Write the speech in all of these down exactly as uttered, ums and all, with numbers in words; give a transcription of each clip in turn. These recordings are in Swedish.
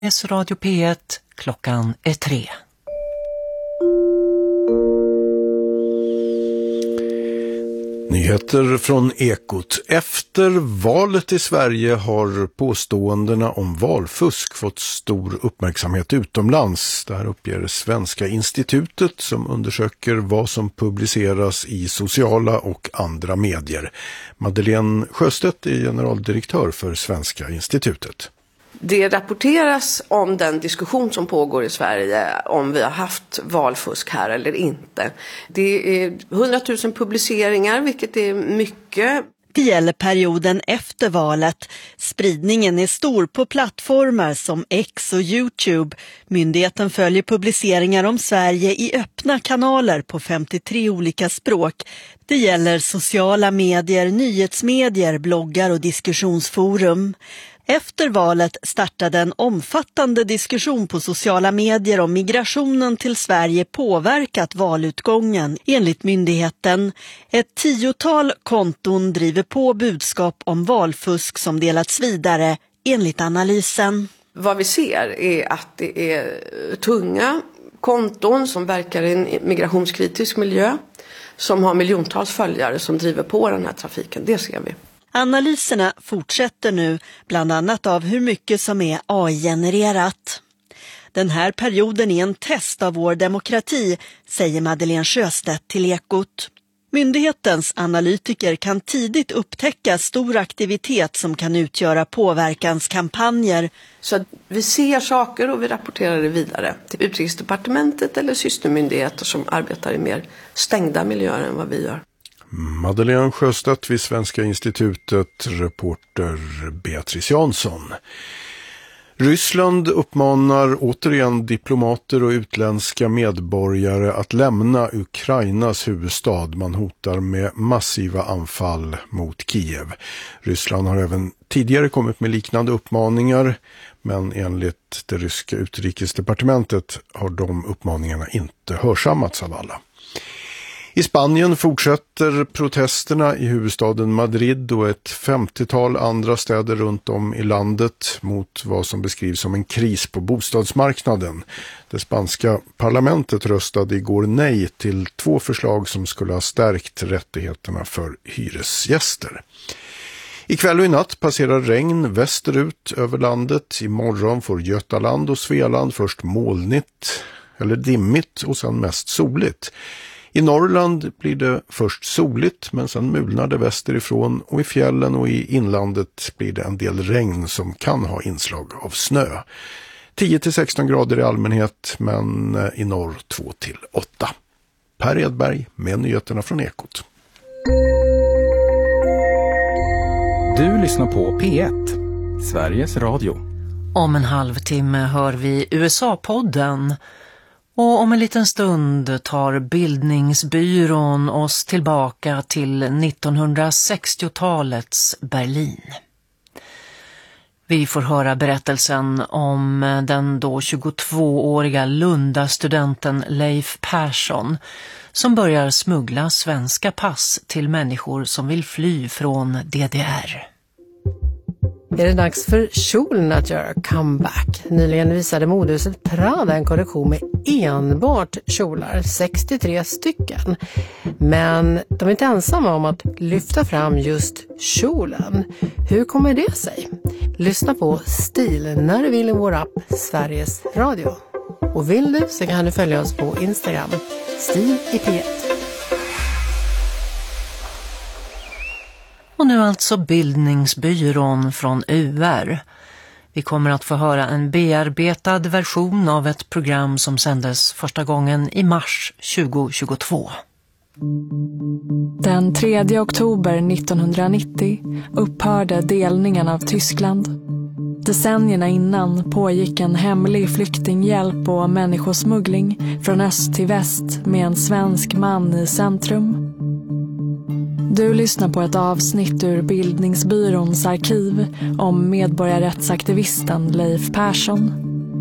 S Radio P ett, klockan är tre. Nyheter från Ekot. Efter valet i Sverige har påståendena om valfusk fått stor uppmärksamhet utomlands. Det här uppger Svenska institutet som undersöker vad som publiceras i sociala och andra medier. Madeleine Sjöstedt är generaldirektör för Svenska institutet. Det rapporteras om den diskussion som pågår i Sverige om vi har haft valfusk här eller inte. Det är hundratusen publiceringar, vilket är mycket. Det gäller perioden efter valet. Spridningen är stor på plattformar som X och YouTube. Myndigheten följer publiceringar om Sverige i öppna kanaler på femtiotre olika språk. Det gäller sociala medier, nyhetsmedier, bloggar och diskussionsforum. Efter valet startade en omfattande diskussion på sociala medier om migrationen till Sverige påverkat valutgången, enligt myndigheten. Ett tiotal konton driver på budskap om valfusk som delats vidare, enligt analysen. Vad vi ser är att det är tunga konton som verkar i en migrationskritisk miljö, som har miljontals följare som driver på den här trafiken. Det ser vi. Analyserna fortsätter nu, bland annat av hur mycket som är A I-genererat. Den här perioden är en test av vår demokrati, säger Madeleine Sjöstedt till Ekot. Myndighetens analytiker kan tidigt upptäcka stor aktivitet som kan utgöra påverkanskampanjer. Så att vi ser saker och vi rapporterar det vidare till Utrikesdepartementet eller systermyndigheter som arbetar i mer stängda miljöer än vad vi gör. Madeleine Sjöstedt vid Svenska institutet, reporter Beatrice Jansson. Ryssland uppmanar återigen diplomater och utländska medborgare att lämna Ukrainas huvudstad. Man hotar med massiva anfall mot Kiev. Ryssland har även tidigare kommit med liknande uppmaningar, men enligt det ryska utrikesdepartementet har de uppmaningarna inte hörsammats av alla. I Spanien fortsätter protesterna i huvudstaden Madrid och ett femtiotal andra städer runt om i landet mot vad som beskrivs som en kris på bostadsmarknaden. Det spanska parlamentet röstade igår nej till två förslag som skulle ha stärkt rättigheterna för hyresgäster. Ikväll och i natt passerar regn västerut över landet. Imorgon får Götaland och Svealand först molnigt eller dimmigt och sen mest soligt. I Norrland blir det först soligt, men sen mulnar det västerifrån, och i fjällen och i inlandet blir det en del regn som kan ha inslag av snö. tio till sexton grader i allmänhet, men i norr två till åtta. Per Edberg med nyheterna från Ekot. Du lyssnar på P ett, Sveriges Radio. Om en halvtimme hör vi U S A-podden. Och om en liten stund tar Bildningsbyrån oss tillbaka till nittonhundrasextiotalets Berlin. Vi får höra berättelsen om den då tjugotvååriga Lunda-studenten Leif Persson som börjar smuggla svenska pass till människor som vill fly från D D R. Är det dags för kjolen att göra comeback? Nyligen visade modehuset Prada en kollektion med enbart kjolar, sextiotre stycken. Men de är inte ensamma om att lyfta fram just kjolen. Hur kommer det sig? Lyssna på Stil när du vill i vår app Sveriges Radio. Och vill du så kan du följa oss på Instagram, Stil i P ett. Och nu alltså Bildningsbyrån från U R. Vi kommer att få höra en bearbetad version av ett program som sändes första gången i mars tjugohundratjugotvå. Den tredje oktober nittonhundranittio upphörde delningen av Tyskland. Decennierna innan pågick en hemlig flyktinghjälp och människosmuggling från öst till väst med en svensk man i centrum. Du lyssnar på ett avsnitt ur Bildningsbyråns arkiv om medborgarrättsaktivisten Leif Persson.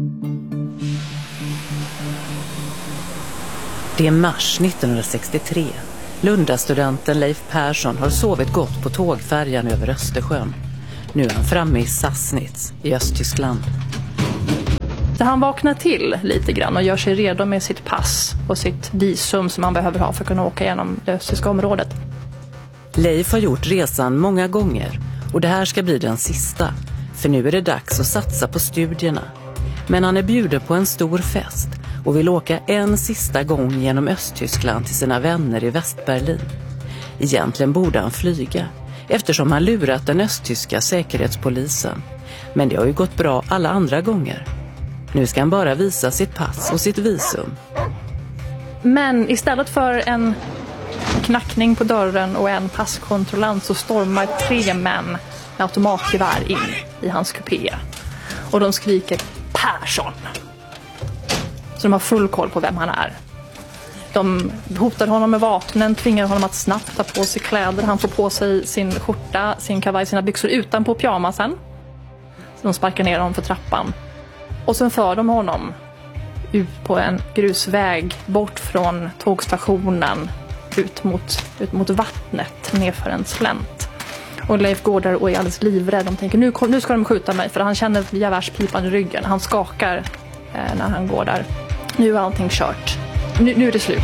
Det är mars nittonhundrasextiotre. Lunda-studenten Leif Persson har sovit gott på tågfärjan över Östersjön. Nu är han framme i Sassnitz i Östtyskland. Så han vaknar till lite grann och gör sig redo med sitt pass och sitt visum som han behöver ha för att kunna åka genom det östtyska området. Leif har gjort resan många gånger och det här ska bli den sista. För nu är det dags att satsa på studierna. Men han är bjuden på en stor fest och vill åka en sista gång genom Östtyskland till sina vänner i Västberlin. Egentligen borde han flyga eftersom han lurat den östtyska säkerhetspolisen. Men det har ju gått bra alla andra gånger. Nu ska han bara visa sitt pass och sitt visum. Men istället för en knackning på dörren och en passkontrollant så stormar tre män med automatgevär in i hans kupé. Och de skriker Persson. Så de har full koll på vem han är. De hotar honom med vapnen, tvingar honom att snabbt ta på sig kläder. Han får på sig sin skjorta, sin kavaj, sina byxor utanpå pyjamasen. Så de sparkar ner honom för trappan. Och sen för de honom ut på en grusväg bort från tågstationen ut mot, ut mot vattnet nerför en slänt. Och Leif går där och är alldeles livrädd. De tänker nu, nu ska de skjuta mig för han känner gevärspipan i ryggen. Han skakar eh, när han går där. Nu är allting kört. Nu, nu är det slut.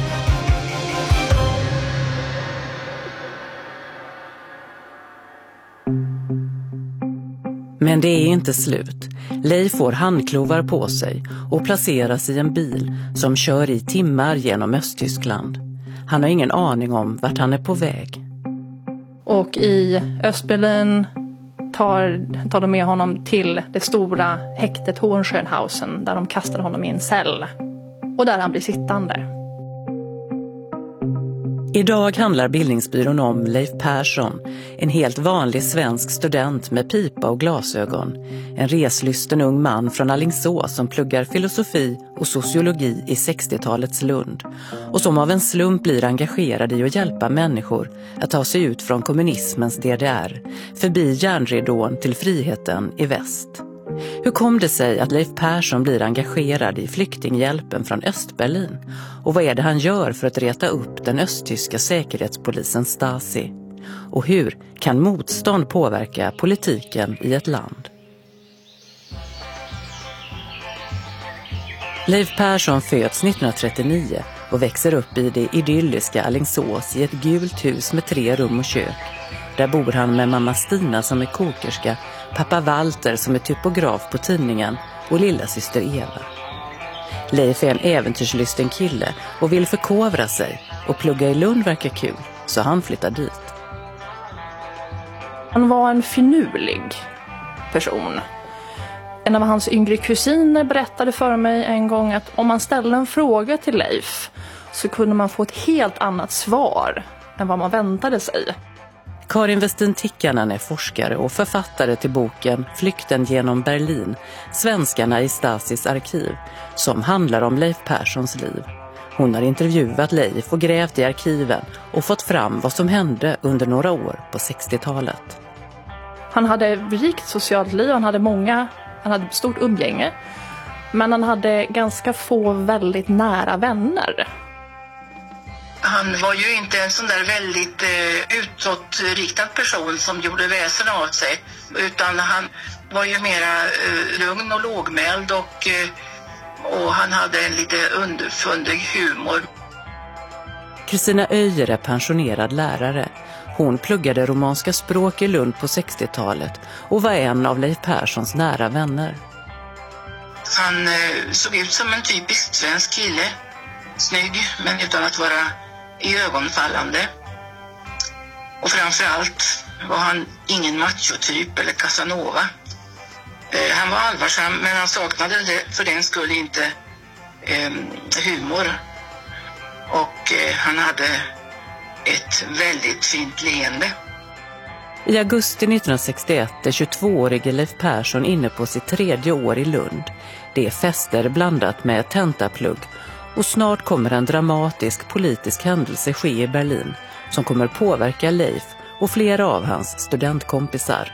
Men det är inte slut. Leif får handklovar på sig och placeras i en bil som kör i timmar genom Östtyskland. Han har ingen aning om vart han är på väg. Och i Östberlin tar, tar de med honom till det stora häktet Hohenschönhausen där de kastar honom i en cell. Och där han blir sittande. Idag handlar bildningsbyrån om Leif Persson, en helt vanlig svensk student med pipa och glasögon. En reslysten ung man från Alingsås som pluggar filosofi och sociologi i sextiotalets Lund. Och som av en slump blir engagerad i att hjälpa människor att ta sig ut från kommunismens D D R, förbi järnridån till friheten i väst. Hur kom det sig att Leif Persson blir engagerad i flyktinghjälpen från Östberlin? Och vad är det han gör för att reta upp den östtyska säkerhetspolisen Stasi? Och hur kan motstånd påverka politiken i ett land? Leif Persson föds nittonhundratrettionio och växer upp i det idylliska Alingsås i ett gult hus med tre rum och kök. Där bor han med mamma Stina som är kokerska, pappa Walter som är typograf på tidningen och lilla syster Eva. Leif är en äventyrslysten kille och vill förkovra sig och plugga i Lund verkar kul, så han flyttar dit. Han var en finurlig person. En av hans yngre kusiner berättade för mig en gång att om man ställde en fråga till Leif så kunde man få ett helt annat svar än vad man väntade sig. Karin Westin Tikkanen är forskare och författare till boken Flykten genom Berlin, svenskarna i Stasis arkiv, som handlar om Leif Perssons liv. Hon har intervjuat Leif och grävt i arkiven och fått fram vad som hände under några år på sextiotalet. Han hade rikt socialt liv, han hade många, han hade stort umgänge, men han hade ganska få väldigt nära vänner. Han var ju inte en sån där väldigt eh, utåtriktad person som gjorde väsen av sig, utan han var ju mera eh, lugn och lågmäld och, eh, och han hade en lite underfundig humor. Kristina Öijer är pensionerad lärare. Hon pluggade romanska språk i Lund på sextiotalet och var en av Leif Perssons nära vänner. Han eh, såg ut som en typisk svensk kille. Snygg, men utan att vara i ögonfallande. Och framförallt var han ingen machotyp eller Casanova. Eh, han var allvarsam, men han saknade det, för den skulle inte eh, humor. Och eh, han hade ett väldigt fint leende. I augusti nittonhundrasextioett är tjugotvåårige Leif Persson inne på sitt tredje år i Lund. Det är fester blandat med tentaplugg. Och snart kommer en dramatisk politisk händelse ske i Berlin som kommer påverka Leif och flera av hans studentkompisar.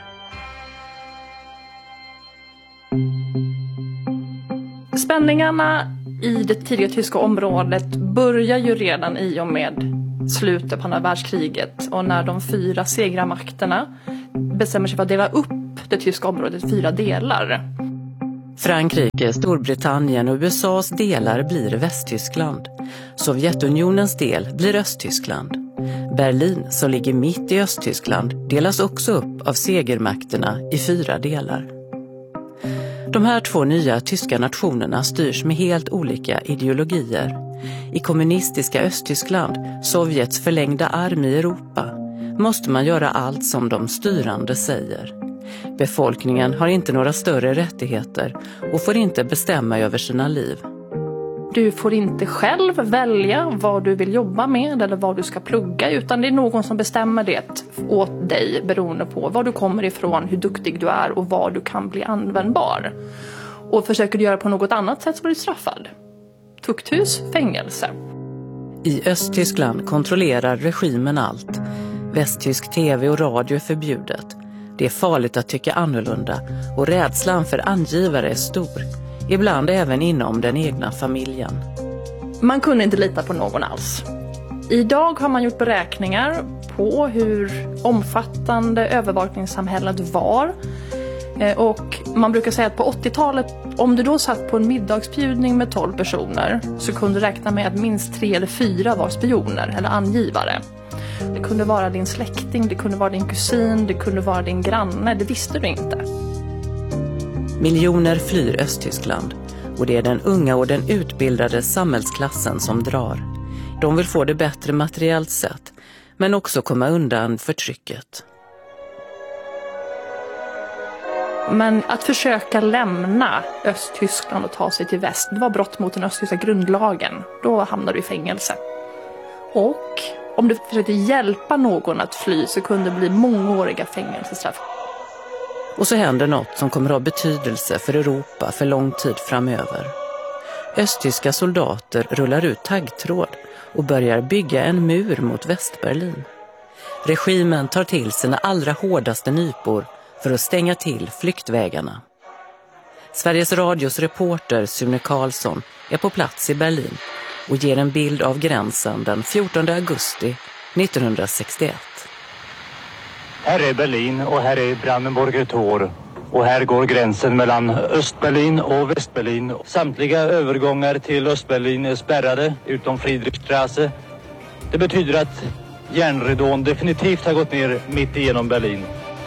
Spänningarna i det tidiga tyska området börjar ju redan i och med slutet på andra världskriget och när de fyra segrarmakterna bestämmer sig för att dela upp det tyska området i fyra delar. Frankrike, Storbritannien och U S A:s delar blir Västtyskland. Sovjetunionens del blir Östtyskland. Berlin, som ligger mitt i Östtyskland, delas också upp av segermakterna i fyra delar. De här två nya tyska nationerna styrs med helt olika ideologier. I kommunistiska Östtyskland, Sovjets förlängda arm i Europa, måste man göra allt som de styrande säger. Befolkningen har inte några större rättigheter och får inte bestämma över sina liv. Du får inte själv välja vad du vill jobba med eller vad du ska plugga, utan det är någon som bestämmer det åt dig beroende på var du kommer ifrån, hur duktig du är och var du kan bli användbar. Och försöker du göra på något annat sätt så blir du straffad. Tukthus, fängelse. I Östtyskland kontrollerar regimen allt. Västtysk tv och radio är förbjudet. Det är farligt att tycka annorlunda och rädslan för angivare är stor. Ibland även inom den egna familjen. Man kunde inte lita på någon alls. Idag har man gjort beräkningar på hur omfattande övervakningssamhället var. Och man brukar säga att på åttiotalet, om du då satt på en middagsbjudning med tolv personer, så kunde du räkna med att minst tre eller fyra var spioner eller angivare. Det kunde vara din släkting, det kunde vara din kusin, det kunde vara din granne, det visste du inte. Miljoner flyr Östtyskland och det är den unga och den utbildade samhällsklassen som drar. De vill få det bättre materiellt sett, men också komma undan förtrycket. Men att försöka lämna Östtyskland och ta sig till väst, det var brott mot den östtyska grundlagen. Då hamnar du i fängelse. Och om du försökte hjälpa någon att fly så kunde det bli mångåriga fängelsestraff. Och så händer något som kommer att ha betydelse för Europa för lång tid framöver. Östtyska soldater rullar ut taggtråd och börjar bygga en mur mot Västberlin. Regimen tar till sina allra hårdaste nypor för att stänga till flyktvägarna. Sveriges Radios reporter Sune Karlsson är på plats i Berlin och ger en bild av gränsen den fjortonde augusti nittonhundrasextioett. Här är Berlin och här är Brandenburger Tor. Och här går gränsen mellan Östberlin och Västberlin. Samtliga övergångar till Östberlin är spärrade utom Friedrichstraße. Det betyder att järnridån definitivt har gått ner mitt igenom Berlin.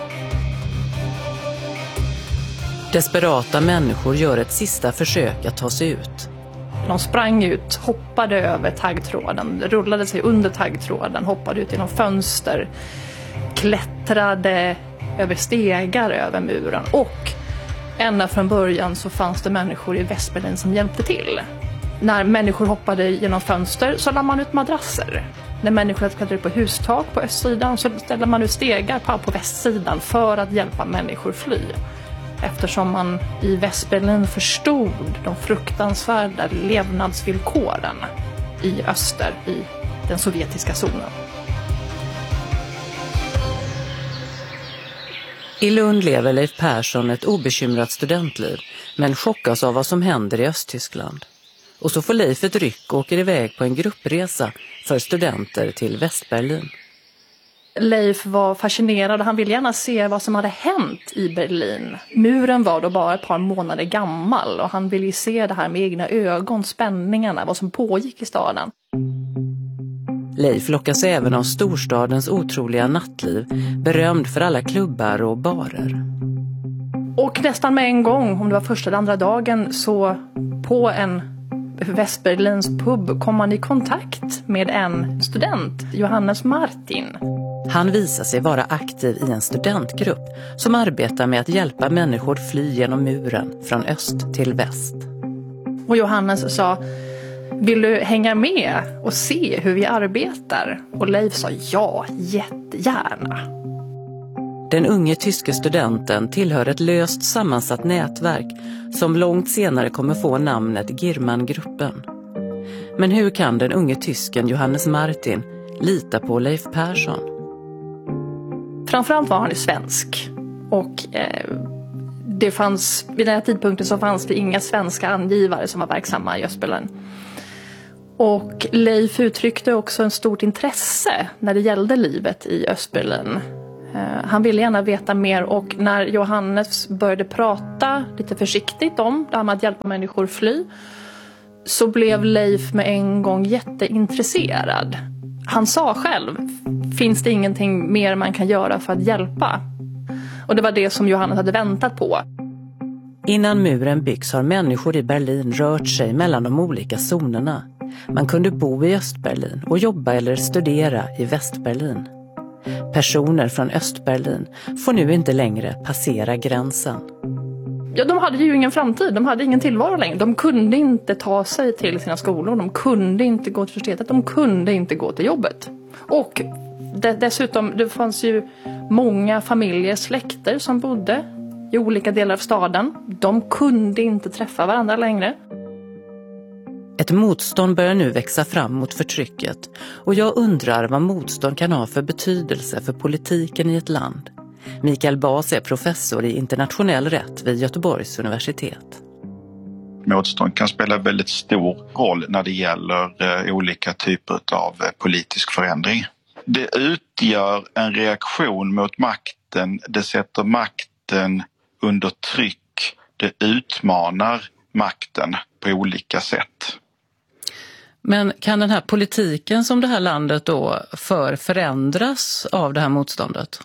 Desperata människor gör ett sista försök att ta sig ut. De sprang ut, hoppade över taggtråden, rullade sig under taggtråden, hoppade ut genom fönster, klättrade över stegar över muren. Och ända från början så fanns det människor i Västberlin som hjälpte till. När människor hoppade genom fönster så lade man ut madrasser. När människor klättrade på hustak på östsidan så ställde man ut stegar på, på västsidan för att hjälpa människor fly. Eftersom man i Västberlin förstod de fruktansvärda levnadsvillkoren i öster, i den sovjetiska zonen. I Lund lever Leif Persson ett obekymrat studentliv, men chockas av vad som händer i Östtyskland. Och så får Leif ett ryck och åker iväg på en gruppresa för studenter till Västberlin. Leif var fascinerad och han ville gärna se vad som hade hänt i Berlin. Muren var då bara ett par månader gammal och han ville se det här med egna ögon, spänningarna, vad som pågick i staden. Leif lockas även av storstadens otroliga nattliv, berömd för alla klubbar och barer. Och nästan med en gång, om det var första eller andra dagen, så på en Västberlins pub kom man i kontakt med en student, Johannes Martin. Han visar sig vara aktiv i en studentgrupp som arbetar med att hjälpa människor fly genom muren från öst till väst. Och Johannes sa: vill du hänga med och se hur vi arbetar? Och Leif sa ja, jättegärna. Den unge tyske studenten tillhör ett löst sammansatt nätverk som långt senare kommer få namnet Girman-gruppen. Men hur kan den unge tysken Johannes Martin lita på Leif Persson? Framförallt var han ju svensk. Och eh, det fanns, vid den här tidpunkten så fanns det inga svenska angivare som var verksamma i Östberlin. Och Leif uttryckte också en stort intresse när det gällde livet i Östberlin. Han ville gärna veta mer, och när Johannes började prata lite försiktigt om det här med att hjälpa människor fly, så blev Leif med en gång jätteintresserad. Han sa själv, finns det ingenting mer man kan göra för att hjälpa? Och det var det som Johannes hade väntat på. Innan muren byggs har människor i Berlin rört sig mellan de olika zonerna. Man kunde bo i Östberlin och jobba eller studera i Västberlin. Personer från Östberlin får nu inte längre passera gränsen. Ja, de hade ju ingen framtid, de hade ingen tillvaro längre. De kunde inte ta sig till sina skolor, de kunde inte gå till universitetet, de kunde inte gå till jobbet. Och dessutom, det fanns ju många familjer, släkter som bodde i olika delar av staden. De kunde inte träffa varandra längre. Ett motstånd börjar nu växa fram mot förtrycket, och jag undrar vad motstånd kan ha för betydelse för politiken i ett land. Mikael Bas är professor i internationell rätt vid Göteborgs universitet. Motstånd kan spela väldigt stor roll när det gäller eh, olika typer av eh, politisk förändring. Det utgör en reaktion mot makten, det sätter makten under tryck, det utmanar makten på olika sätt. Men kan den här politiken som det här landet då för förändras av det här motståndet?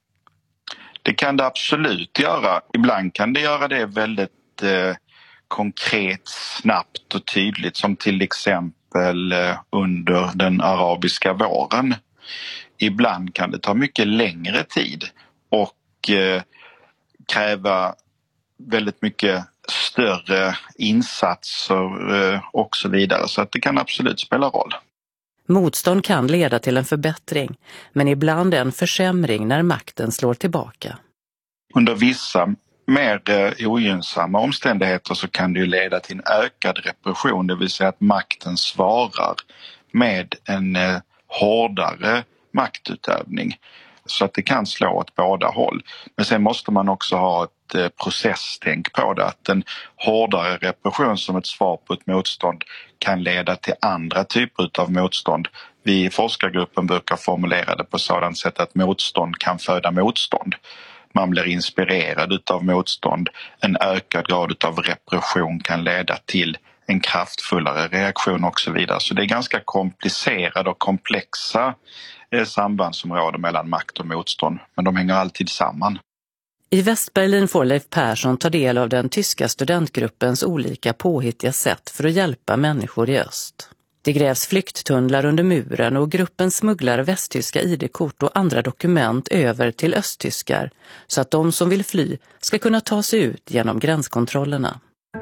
Det kan det absolut göra. Ibland kan det göra det väldigt eh, konkret, snabbt och tydligt, som till exempel eh, under den arabiska våren. Ibland kan det ta mycket längre tid och eh, kräva väldigt mycket större insatser eh, och så vidare. Så att det kan absolut spela roll. Motstånd kan leda till en förbättring, men ibland en försämring när makten slår tillbaka. Under vissa mer eh, ogynnsamma omständigheter så kan det ju leda till en ökad repression, det vill säga att makten svarar med en eh, hårdare maktutövning. Så att det kan slå åt båda håll. Men sen måste man också ha ett eh, processtänk på det, att en hårdare repression som ett svar på ett motstånd kan leda till andra typer av motstånd. Vi i forskargruppen brukar formulera det på sådant sätt att motstånd kan föda motstånd. Man blir inspirerad av motstånd. En ökad grad av repression kan leda till en kraftfullare reaktion och så vidare. Så det är ganska komplicerade och komplexa eh, sambandsområden mellan makt och motstånd. Men de hänger alltid samman. I Västberlin får Leif Persson ta del av den tyska studentgruppens olika påhittiga sätt för att hjälpa människor i öst. Det grävs flykttunnlar under muren och gruppen smugglar västtyska I D-kort och andra dokument över till östtyskar så att de som vill fly ska kunna ta sig ut genom gränskontrollerna.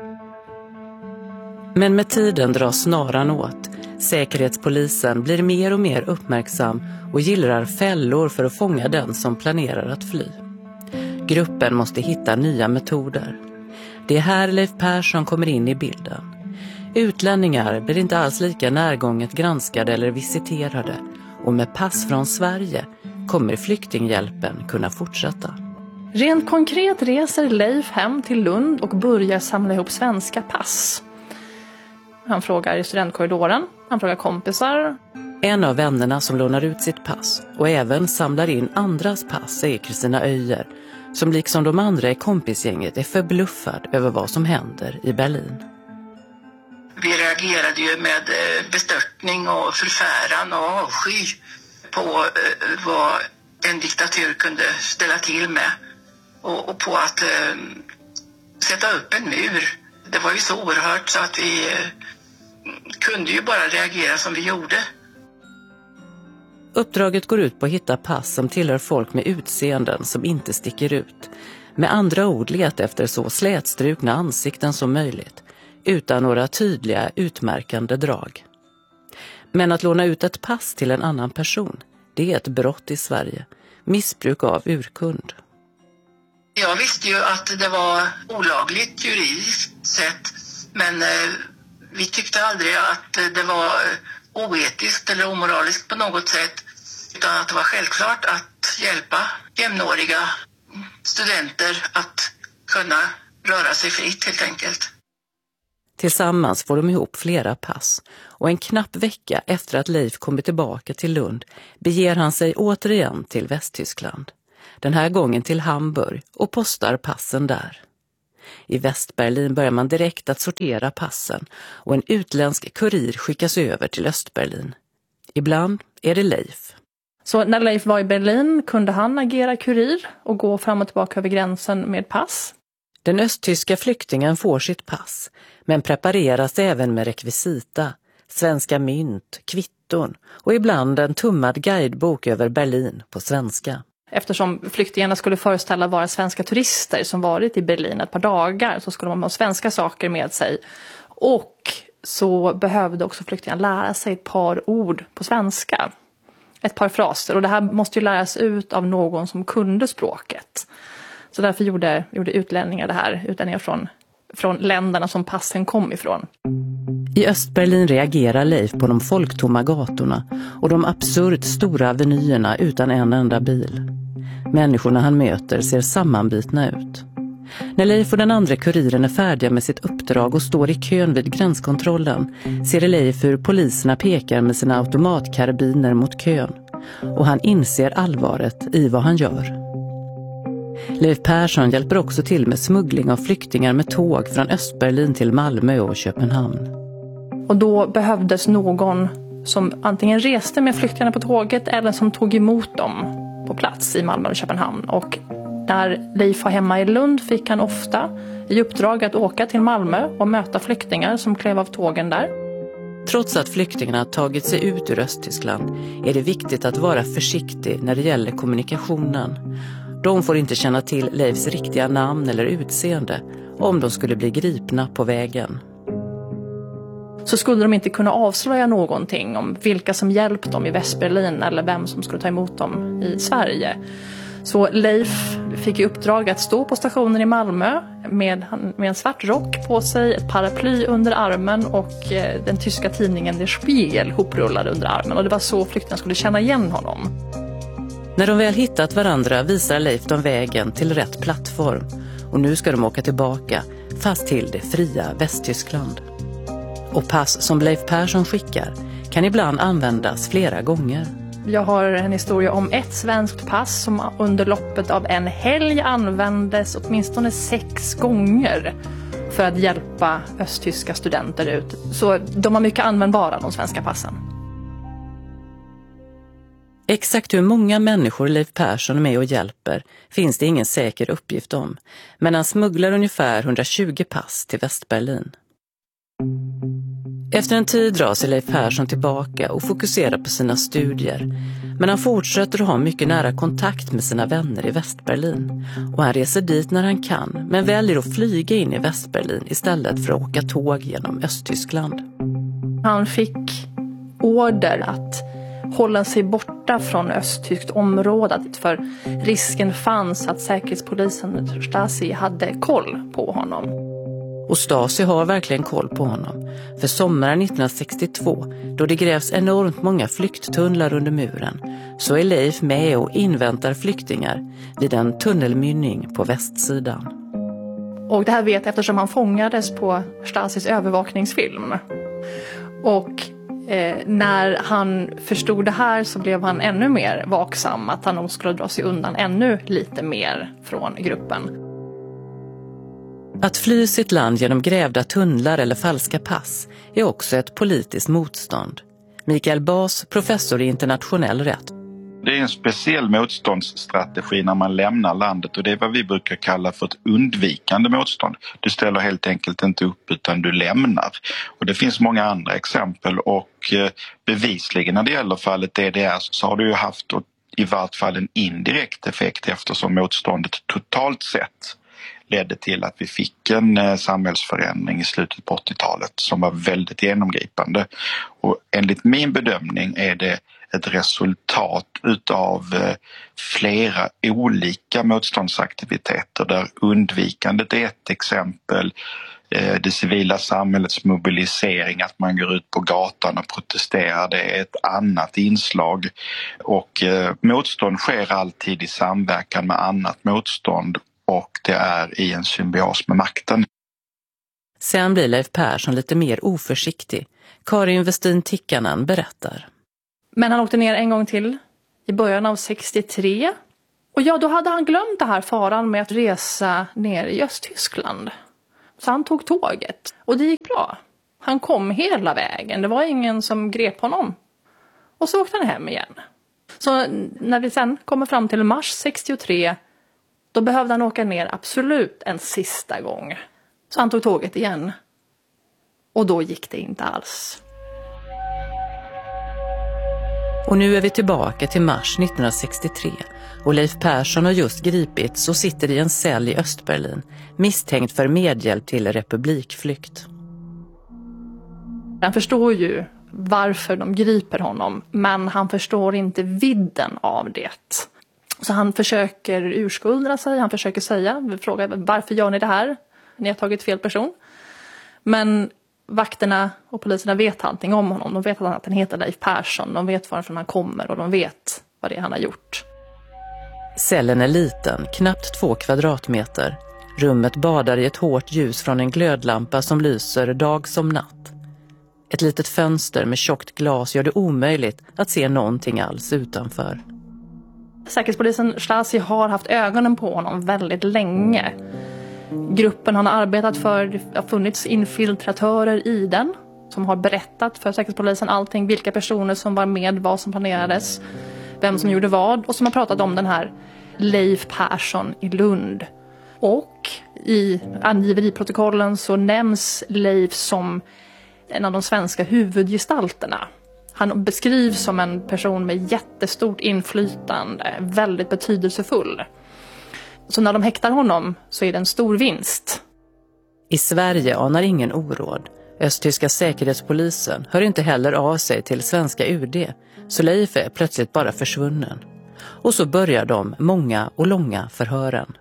Men med tiden dras snaran åt. Säkerhetspolisen blir mer och mer uppmärksam och gillrar fällor för att fånga den som planerar att fly. Gruppen måste hitta nya metoder. Det är här Leif Persson kommer in i bilden. Utlänningar blir inte alls lika närgånget granskade eller visiterade, och med pass från Sverige kommer flyktinghjälpen kunna fortsätta. Rent konkret reser Leif hem till Lund och börjar samla ihop svenska pass. Han frågar i studentkorridoren, han frågar kompisar. En av vännerna som lånar ut sitt pass och även samlar in andras pass är Kristina Öijer, som liksom de andra i kompisgänget är förbluffad över vad som händer i Berlin. Vi reagerade ju med bestörtning och förfäran och avsky på vad en diktatur kunde ställa till med. Och, och på att eh, sätta upp en mur. Det var ju så oerhört så att vi eh, kunde ju bara reagera som vi gjorde. Uppdraget går ut på att hitta pass som tillhör folk med utseenden som inte sticker ut. Med andra ord leta efter så slätstrukna ansikten som möjligt, utan några tydliga utmärkande drag. Men att låna ut ett pass till en annan person, det är ett brott i Sverige. Missbruk av urkund. Jag visste ju att det var olagligt juridiskt sett, men eh, vi tyckte aldrig att det var oetiskt eller omoraliskt på något sätt, utan att det var självklart att hjälpa jämnåriga studenter att kunna röra sig fritt helt enkelt. Tillsammans får de ihop flera pass, och en knapp vecka efter att Leif kommer tillbaka till Lund beger han sig återigen till Västtyskland. den här gången till Hamburg, och postar passen där. I Västberlin börjar man direkt att sortera passen och en utländsk kurir skickas över till Östberlin. Ibland är det Leif. Så när Leif var i Berlin kunde han agera kurir och gå fram och tillbaka över gränsen med pass. Den östtyska flyktingen får sitt pass, men prepareras även med rekvisita, svenska mynt, kvitton och ibland en tummad guidebok över Berlin på svenska. Eftersom flyktingarna skulle föreställa vara svenska turister som varit i Berlin ett par dagar, så skulle de ha svenska saker med sig. Och så behövde också flyktingarna lära sig ett par ord på svenska. Ett par fraser. Och det här måste ju läras ut av någon som kunde språket. Så därför gjorde, gjorde utlänningar det här. Utlänningar från, från länderna som passen kom ifrån. I Östberlin reagerar Leif på de folktomma gatorna och de absurt stora avenyerna utan en enda bil. Människorna han möter ser sammanbitna ut. När Leif och den andra kuriren är färdiga med sitt uppdrag och står i kön vid gränskontrollen ser Leif hur poliserna pekar med sina automatkarbiner mot kön. Och han inser allvaret i vad han gör. Leif Persson hjälper också till med smuggling av flyktingar med tåg från Östberlin till Malmö och Köpenhamn. Och då behövdes någon som antingen reste med flyktingarna på tåget eller som tog emot dem på plats i Malmö och Köpenhamn. Och när Leif var hemma i Lund fick han ofta i uppdrag att åka till Malmö och möta flyktingar som klev av tågen där. Trots att flyktingarna tagit sig ut ur Östtyskland är det viktigt att vara försiktig när det gäller kommunikationen. De får inte känna till Leifs riktiga namn eller utseende om de skulle bli gripna på vägen. Så skulle de inte kunna avslöja någonting om vilka som hjälpt dem i Västberlin eller vem som skulle ta emot dem i Sverige. Så Leif fick i uppdrag att stå på stationen i Malmö med, med en svart rock på sig, ett paraply under armen och eh, den tyska tidningen Der Spiegel hoprullade under armen. Och det var så flyktingarna skulle känna igen honom. När de väl hittat varandra visar Leif dem vägen till rätt plattform. Och nu ska de åka tillbaka, fast till det fria Västtyskland. Och pass som Leif Persson skickar kan ibland användas flera gånger. Jag har en historia om ett svenskt pass som under loppet av en helg användes åtminstone sex gånger för att hjälpa östtyska studenter ut. Så de har mycket användbara, de svenska passen. Exakt hur många människor Leif Persson är med och hjälper finns det ingen säker uppgift om. Men han smugglar ungefär hundratjugo pass till Västberlin. Efter en tid drar sig Leif Persson tillbaka och fokuserar på sina studier. Men han fortsätter att ha mycket nära kontakt med sina vänner i Västberlin. Och han reser dit när han kan, men väljer att flyga in i Västberlin istället för att åka tåg genom Östtyskland. Han fick order att hålla sig borta från östtyskt område, för risken fanns att säkerhetspolisen Stasi hade koll på honom. Och Stasi har verkligen koll på honom. För sommaren nittonhundrasextiotvå, då det grävs enormt många flykttunnlar under muren, så är Leif med och inväntar flyktingar vid en tunnelmynning på västsidan. Och det här vet jag eftersom han fångades på Stasis övervakningsfilm. Och eh, när han förstod det här så blev han ännu mer vaksam att han nog skulle dra sig undan ännu lite mer från gruppen. Att fly sitt land genom grävda tunnlar eller falska pass är också ett politiskt motstånd. Mikael Bas, professor i internationell rätt. Det är en speciell motståndsstrategi när man lämnar landet och det är vad vi brukar kalla för ett undvikande motstånd. Du ställer helt enkelt inte upp utan du lämnar. Och det finns många andra exempel och bevisligen när det gäller fallet D D R så har det ju haft i vart fall en indirekt effekt eftersom motståndet totalt sett ledde till att vi fick en eh, samhällsförändring i slutet på åttiotalet som var väldigt genomgripande. Och enligt min bedömning är det ett resultat utav eh, flera olika motståndsaktiviteter där undvikandet är ett exempel. Eh, det civila samhällets mobilisering, att man går ut på gatan och protesterar, det är ett annat inslag. Och eh, motstånd sker alltid i samverkan med annat motstånd. Och det är i en symbios med makten. Sen blir Leif Persson lite mer oförsiktig. Karin Westin Tikkanen berättar. Men han åkte ner en gång till i början av sextiotre Och ja, då hade han glömt det här faran med att resa ner i Östtyskland. Så han tog tåget och det gick bra. Han kom hela vägen, det var ingen som grep honom. Och så åkte han hem igen. Så när vi sen kommer fram till mars sextiotre, då behövde han åka ner absolut en sista gång. Så han tog tåget igen. Och då gick det inte alls. Och nu är vi tillbaka till mars nittonhundrasextiotre och Leif Persson har just gripits och sitter i en cell i Östberlin misstänkt för medhjälp till republikflykt. Han förstår ju varför de griper honom, men han förstår inte vidden av det. Så han försöker urskulda sig, han försöker säga, fråga varför gör ni det här? Ni har tagit fel person. Men vakterna och poliserna vet allting om honom. De vet att han heter Leif Persson, de vet varifrån han kommer och de vet vad det är han har gjort. Cellen är liten, knappt två kvadratmeter. Rummet badar i ett hårt ljus från en glödlampa som lyser dag som natt. Ett litet fönster med tjockt glas gör det omöjligt att se någonting alls utanför. Säkerhetspolisen Stasi har haft ögonen på honom väldigt länge. Gruppen han har arbetat för, det har funnits infiltratörer i den som har berättat för Säkerhetspolisen allting, vilka personer som var med, vad som planerades, vem som gjorde vad, och som har pratat om den här Leif Persson i Lund. Och i angiveriprotokollen så nämns Leif som en av de svenska huvudgestalterna. Han beskrivs som en person med jättestort inflytande, väldigt betydelsefull. Så när de häktar honom så är det en stor vinst. I Sverige anar ingen oråd. Östtyska säkerhetspolisen hör inte heller av sig till svenska U D, så Leif är plötsligt bara försvunnen. Och så börjar de många och långa förhören.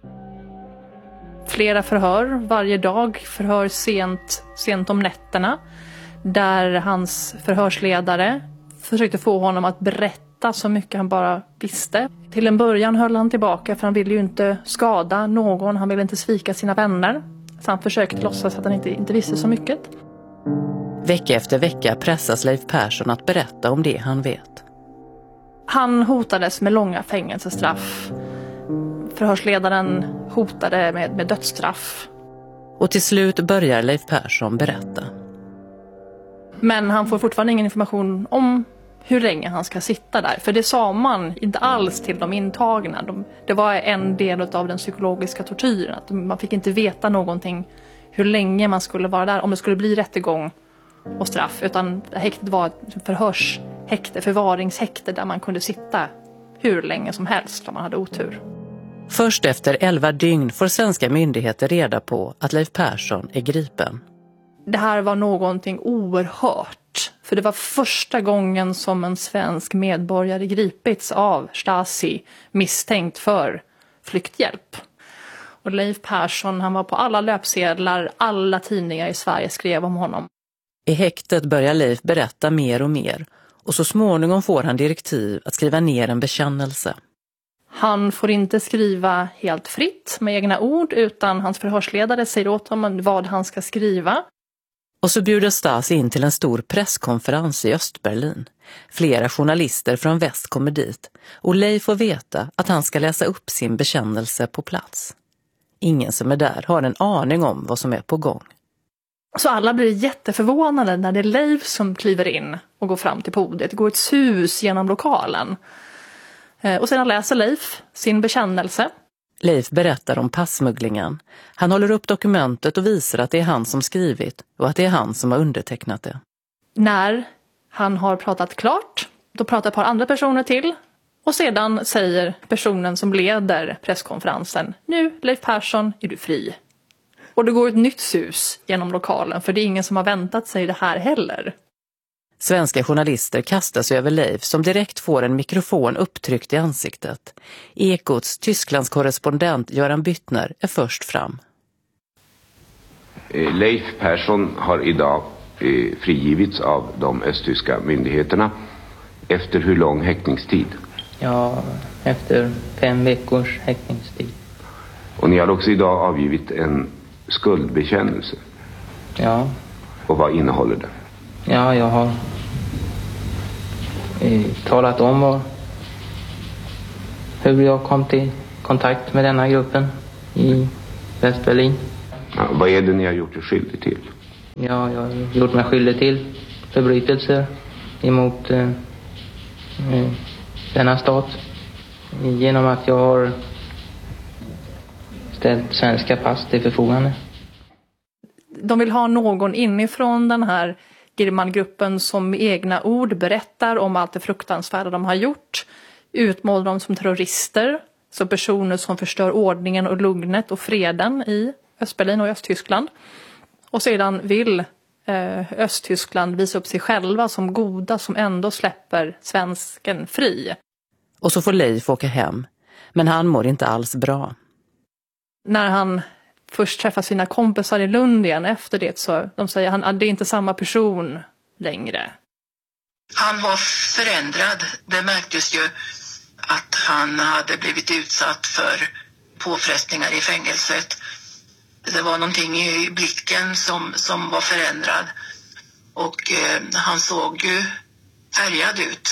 Flera förhör varje dag, förhör sent, sent om nätterna, där hans förhörsledare försökte få honom att berätta så mycket han bara visste. Till en början höll han tillbaka för han ville ju inte skada någon, han ville inte svika sina vänner. Så han försökte låtsas att han inte, inte visste så mycket. Vecka efter vecka pressas Leif Persson att berätta om det han vet. Han hotades med långa fängelsestraff. Förhörsledaren hotade med, med dödsstraff. Och till slut börjar Leif Persson berätta. Men han får fortfarande ingen information om hur länge han ska sitta där. För det sa man inte alls till de intagna. De, det var en del av den psykologiska tortyren. Att man fick inte veta någonting hur länge man skulle vara där. Om det skulle bli rättegång och straff. Utan häktet var ett förhörshäkte, förvaringshäkte där man kunde sitta hur länge som helst om man hade otur. Först efter elva dygn får svenska myndigheter reda på att Leif Persson är gripen. Det här var någonting oerhört. För det var första gången som en svensk medborgare gripits av Stasi misstänkt för flykthjälp. Och Leif Persson, han var på alla löpsedlar, alla tidningar i Sverige skrev om honom. I häktet börjar Leif berätta mer och mer. Och så småningom får han direktiv att skriva ner en bekännelse. Han får inte skriva helt fritt med egna ord utan hans förhörsledare säger åt honom vad han ska skriva. Och så bjuder Stasi in till en stor presskonferens i Östberlin. Flera journalister från väst kommer dit och Leif får veta att han ska läsa upp sin bekännelse på plats. Ingen som är där har en aning om vad som är på gång. Så alla blir jätteförvånade när det är Leif som kliver in och går fram till podiet. Det går ett sus genom lokalen. Och sedan läser Leif sin bekännelse. Leif berättar om passmugglingen. Han håller upp dokumentet och visar att det är han som skrivit och att det är han som har undertecknat det. När han har pratat klart, då pratar ett par andra personer till. Och sedan säger personen som leder presskonferensen: nu, Leif Persson, är du fri. Och det går ett nytt sus genom lokalen, för det är ingen som har väntat sig det här heller. Svenska journalister kastas över Leif som direkt får en mikrofon upptryckt i ansiktet. Ekots Tysklands korrespondent Göran Byttner är först fram. Leif Persson har idag eh, frigivits av de östtyska myndigheterna. Efter hur lång häktningstid? Ja, efter fem veckors häktningstid. Och ni har också idag avgivit en skuldbekännelse. Ja. Och vad innehåller det? Ja, jag har eh, talat om vad, hur jag kom till kontakt med denna gruppen i Västberlin. Ja, vad är det ni har gjort er skyldig till? Ja, jag har gjort mig skyldig till förbrytelser emot eh, eh, denna stat genom att jag har ställt svenska pass till förfogande. De vill ha någon inifrån den här Girman-gruppen som med egna ord berättar om allt det fruktansvärda de har gjort. Utmålar dem som terrorister, som personer som förstör ordningen och lugnet och freden i Östberlin och Östtyskland. Och sedan vill eh, Östtyskland visa upp sig själva som goda som ändå släpper svensken fri. Och så får Leif åka hem, men han mår inte alls bra. När han först träffar sina kompisar i Lund igen efter det så de säger att han, det är inte samma person längre. Han var förändrad. Det märktes ju att han hade blivit utsatt för påfrestningar i fängelset. Det var någonting i blicken som, som var förändrad. Och eh, han såg ju färgad ut.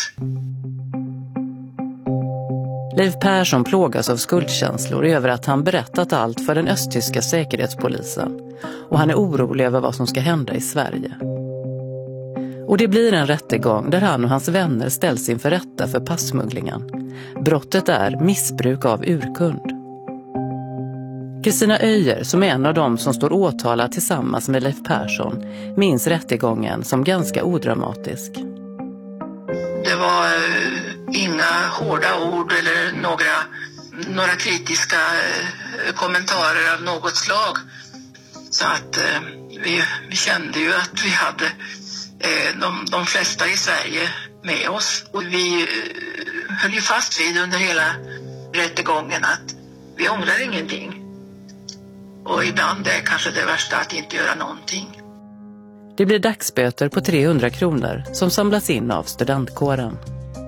Leif Persson plågas av skuldkänslor över att han berättat allt för den östtyska säkerhetspolisen. Och han är orolig över vad som ska hända i Sverige. Och det blir en rättegång där han och hans vänner ställs inför rätta för passmugglingen. Brottet är missbruk av urkund. Kristina Öijer, som är en av dem som står åtalad tillsammans med Leif Persson, minns rättegången som ganska odramatisk. Det var eh, inga hårda ord eller några, några kritiska eh, kommentarer av något slag. Så att eh, vi, vi kände ju att vi hade eh, de, de flesta i Sverige med oss. Och vi eh, höll ju fast vid under hela rättegången att vi ångrar ingenting. Och ibland är kanske det värsta att inte göra någonting. Det blir dagsböter på trehundra kronor som samlas in av studentkåren.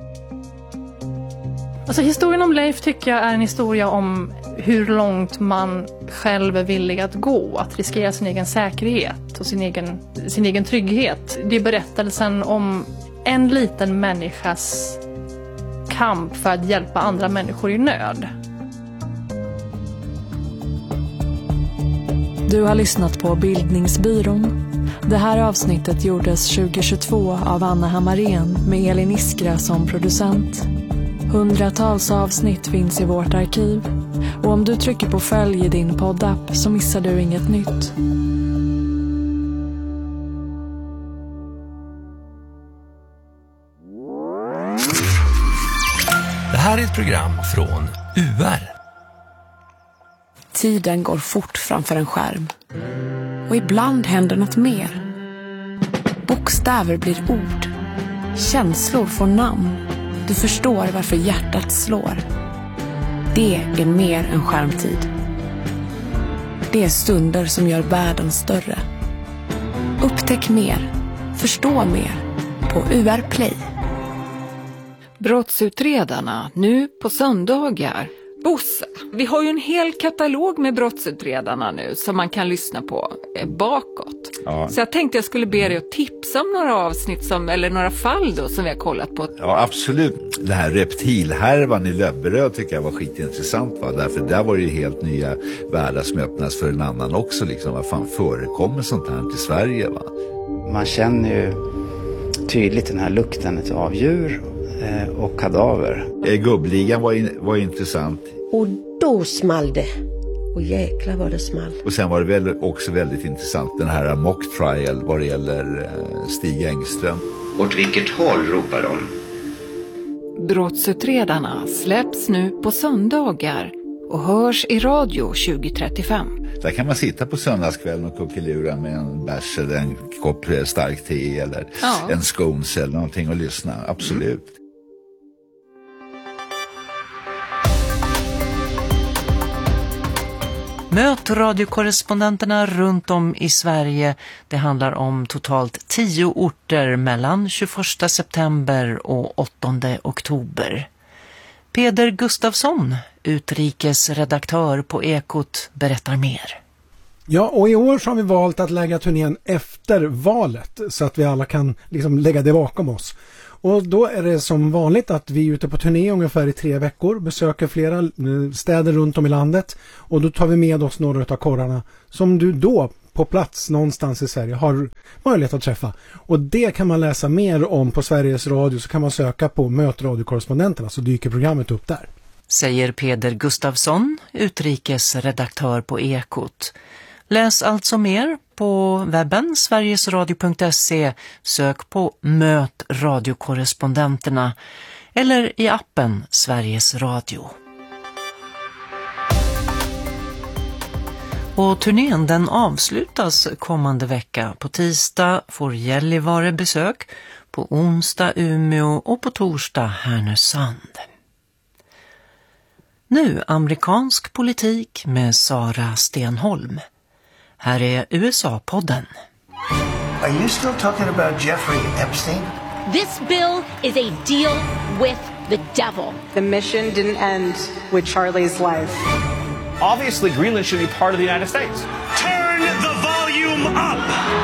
Alltså historien om Leif tycker jag är en historia om hur långt man själv är villig att gå. Att riskera sin egen säkerhet och sin egen, sin egen trygghet. Det är berättelsen om en liten människas kamp för att hjälpa andra människor i nöd. Du har lyssnat på Bildningsbyrån. Det här avsnittet gjordes tjugohundratjugotvå av Anna Hammarén med Elin Iskra som producent. Hundratals avsnitt finns i vårt arkiv. Och om du trycker på följ i din poddapp så missar du inget nytt. Det här är ett program från U R. Tiden går fort framför en skärm. Och ibland händer något mer. Bokstäver blir ord. Känslor får namn. Du förstår varför hjärtat slår. Det är mer än skärmtid. Det är stunder som gör världen större. Upptäck mer. Förstå mer. På U R Play. Brottsutredarna, nu på söndagar. Bosse, vi har ju en hel katalog med brottsutredarna nu som man kan lyssna på eh, bakåt. Ja. Så jag tänkte jag skulle be dig att tipsa om några avsnitt som, eller några fall då som vi har kollat på. Ja, absolut. Den här reptilhärvan i Löbberöd tycker jag var skitintressant, va? Därför där var det ju helt nya världar som öppnas för en annan också. Liksom. Vad fan förekommer sånt här till Sverige, va? Man känner ju tydligt den här lukten av djur och kadaver. Gubbligan var, in, var intressant. Och då small det. Och jäklar vad det small. Och sen var det väl också väldigt intressant den här mock trial vad det gäller Stig Engström. Åt vilket håll ropar de? Brottsutredarna släpps nu på söndagar och hörs i radio tjugo trettiofem. Där kan man sitta på söndagskvällen och kuckelura med en bärs eller en kopp stark te eller ja. en scones eller någonting och lyssna. Absolut. Mm. Möt radiokorrespondenterna runt om i Sverige. Det handlar om totalt tio orter mellan tjugoförsta september och åttonde oktober. Peder Gustafsson, utrikesredaktör på Ekot, berättar mer. Ja, och i år så har vi valt att lägga turnén efter valet så att vi alla kan liksom lägga det bakom oss. Och då är det som vanligt att vi är ute på turné ungefär i tre veckor, besöker flera städer runt om i landet, och då tar vi med oss några av korrarna som du då på plats någonstans i Sverige har möjlighet att träffa. Och det kan man läsa mer om på Sveriges Radio, så kan man söka på Mötradiokorrespondenterna, så dyker programmet upp där. Säger Peder Gustafsson, utrikesredaktör på Ekot. Läs alltså mer på webben sverigesradio punkt se, sök på Möt radiokorrespondenterna eller i appen Sveriges Radio. Och turnén den avslutas kommande vecka. På tisdag får Gällivare besök, på onsdag Umeå och på torsdag Härnösand. Nu amerikansk politik med Sara Stenholm. Här är U S A-podden. Are you still talking about Jeffrey Epstein? This bill is a deal with the devil. The mission didn't end with Charlie's life. Obviously, Greenland should be part of the United States. Turn the volume up!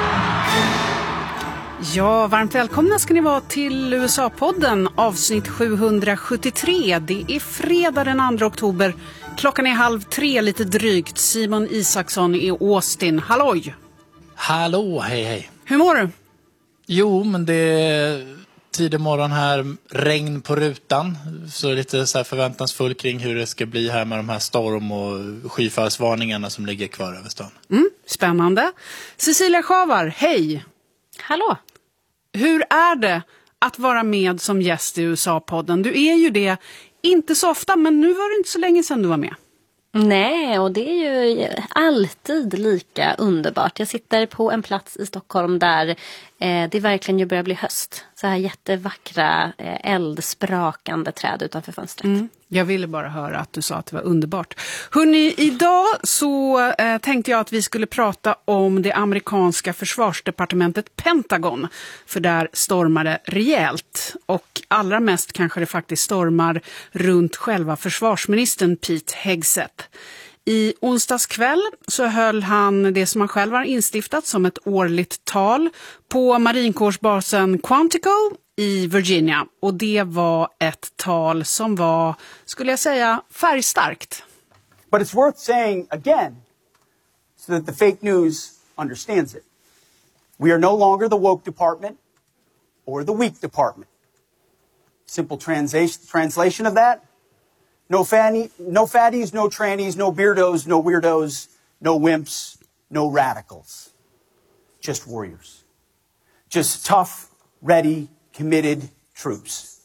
Ja, varmt välkomna ska ni vara till U S A-podden, avsnitt sjuhundrasjuttiotre. Det är fredag den andra oktober. Klockan är halv tre, lite drygt. Simon Isaksson i Austin. Halloj! Hallå, hej hej. Hur mår du? Jo, men det är tidig morgon här, regn på rutan. Så lite så här förväntansfull kring hur det ska bli här med de här storm- och skyfallsvarningarna som ligger kvar över stan. Mm, spännande. Cecilia Schavar, hej! Hallå! Hur är det att vara med som gäst i U S A-podden? Du är ju det, inte så ofta, men nu var det inte så länge sedan du var med. Nej, och det är ju alltid lika underbart. Jag sitter på en plats i Stockholm där eh, det verkligen ju börjar bli höst. Så här jättevackra eh, eldsprakande träd utanför fönstret. Mm. Jag ville bara höra att du sa att det var underbart. Hörrni, idag så eh, tänkte jag att vi skulle prata om det amerikanska försvarsdepartementet Pentagon. För där stormar det rejält. Och allra mest kanske det faktiskt stormar runt själva försvarsministern Pete Hegseth. I onsdags kväll så höll han det som han själv har instiftat som ett årligt tal på marinkårsbasen Quantico i Virginia. Och det var ett tal som var, skulle jag säga, färgstarkt. But it's worth saying again so that the fake news understands it. We are no longer the woke department or the weak department. Simple translation translation of that. No fanny, no fatties, no trannies, no beardos, no weirdos, no wimps, no radicals. Just warriors. Just tough, ready, committed troops.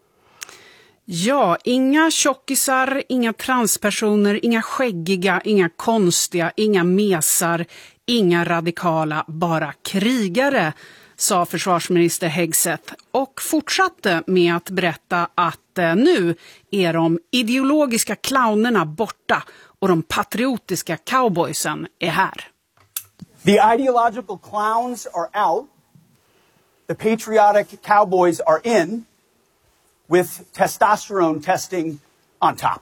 Ja, inga tjockisar, inga transpersoner, inga skäggiga, inga konstiga, inga mesar, inga radikala, bara krigare, sa försvarsminister Hegseth och fortsatte med att berätta att eh, nu är de ideologiska clownerna borta och de patriotiska cowboysen är här. The ideological clowns are out. The patriotic cowboys are in with testosterone testing on top.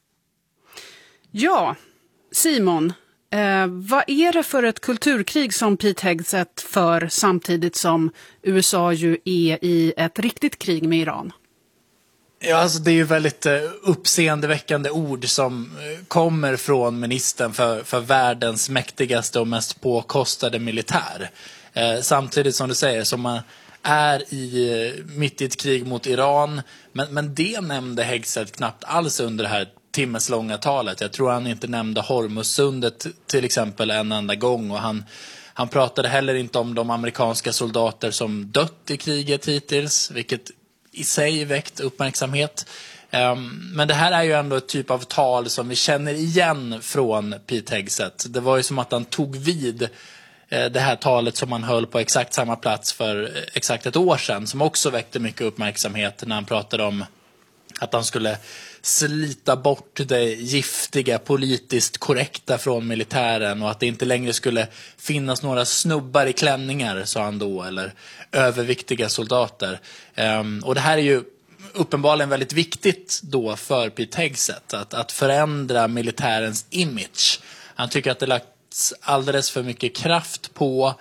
Ja, Simon, eh, vad är det för ett kulturkrig som Pete Hegseth för samtidigt som U S A ju är i ett riktigt krig med Iran? Ja, alltså det är ju väldigt eh, uppseendeväckande ord som eh, kommer från ministern för, för världens mäktigaste och mest påkostade militär. Eh, samtidigt som du säger, som man är i, eh, mitt i ett krig mot Iran. Men, men det nämnde Hegseth knappt alls under det här timmeslånga talet. Jag tror han inte nämnde Hormuzsundet till exempel en enda gång. Och han, han pratade heller inte om de amerikanska soldater som dött i kriget hittills, vilket i sig väckt uppmärksamhet. Um, men det här är ju ändå ett typ av tal som vi känner igen från Pete Hegseth. Det var ju som att han tog vid eh, det här talet som han höll på exakt samma plats för exakt ett år sedan, som också väckte mycket uppmärksamhet när han pratade om att han skulle slita bort det giftiga, politiskt korrekta från militären och att det inte längre skulle finnas några snubbar i klänningar, sa han då, eller överviktiga soldater. Um, och det här är ju uppenbarligen väldigt viktigt då för Pete Hegseth, att, att förändra militärens image. Han tycker att det lagts alldeles för mycket kraft på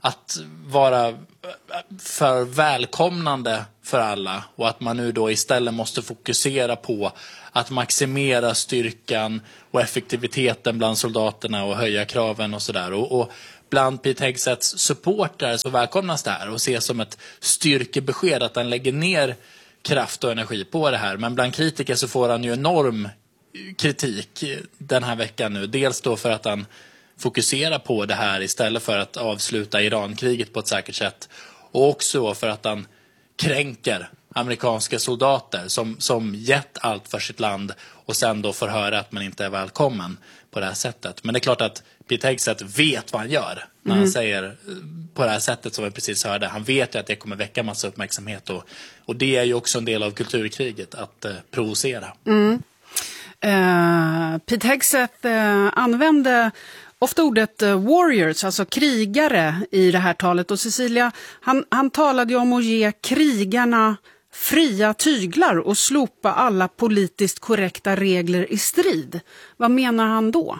att vara för välkomnande för alla, och att man nu då istället måste fokusera på att maximera styrkan och effektiviteten bland soldaterna och höja kraven och sådär. Och, och bland Pete Hegseths supportrar så välkomnas det här och ses som ett styrkebesked att han lägger ner kraft och energi på det här. Men bland kritiker så får han ju enorm kritik den här veckan nu. Dels då för att han fokuserar på det här istället för att avsluta Irankriget på ett säkert sätt. Och också för att han kränker amerikanska soldater som, som gett allt för sitt land och sen då får höra att man inte är välkommen på det här sättet. Men det är klart att Pete Hegseth vet vad han gör när han mm. säger på det här sättet som vi precis hörde. Han vet ju att det kommer väcka massa uppmärksamhet och, och det är ju också en del av kulturkriget att eh, provocera. Mm. Uh, Pete Hegseth uh, använde ofta ordet uh, warriors, alltså krigare i det här talet. Och Cecilia, han, han talade ju om att ge krigarna fria tyglar och slopa alla politiskt korrekta regler i strid. Vad menar han då?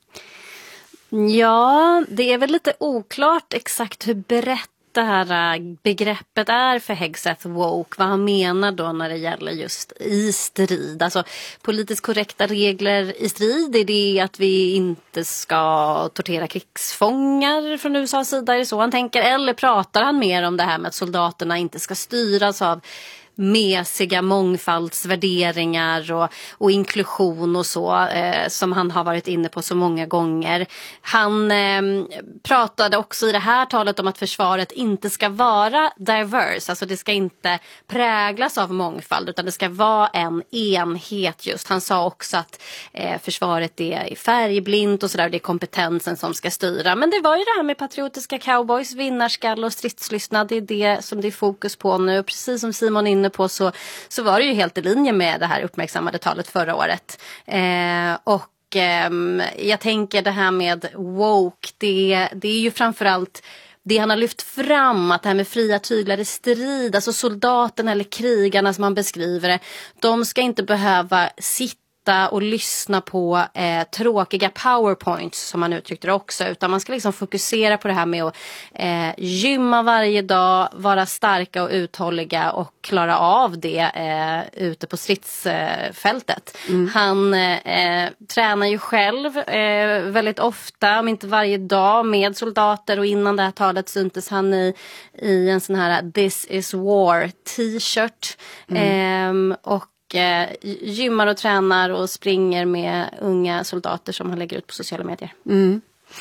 Ja, det är väl lite oklart exakt hur brett det här begreppet är för Hegseth woke, vad han menar då när det gäller just i strid. Alltså politiskt korrekta regler i strid, är det att vi inte ska tortera krigsfångar från U S A:s sida, är det så han tänker? Eller pratar han mer om det här med att soldaterna inte ska styras av mesiga mångfaldsvärderingar och, och inklusion och så eh, som han har varit inne på så många gånger. Han eh, pratade också i det här talet om att försvaret inte ska vara diverse, alltså det ska inte präglas av mångfald utan det ska vara en enhet just. Han sa också att eh, försvaret är färgblint och sådär, det är kompetensen som ska styra. Men det var ju det här med patriotiska cowboys, vinnarskall och stridslystnad, det är det som det är fokus på nu. Precis som Simon inne på så, så var det ju helt i linje med det här uppmärksammade talet förra året. Eh, och eh, jag tänker det här med woke, det, det är ju framförallt det han har lyft fram, att det här med fria tyglar i strid, alltså soldaterna eller krigarna som man beskriver det, de ska inte behöva sitta och lyssna på eh, tråkiga powerpoints som man uttryckte det också, utan man ska liksom fokusera på det här med att eh, gymma varje dag, vara starka och uthålliga och klara av det eh, ute på stridsfältet. Eh, mm. Han eh, tränar ju själv eh, väldigt ofta, om inte varje dag, med soldater, och innan det här talet syntes han i, i en sån här This is War t-shirt mm. eh, och gymmar och tränar och springer med unga soldater som han lägger ut på sociala medier. Mm.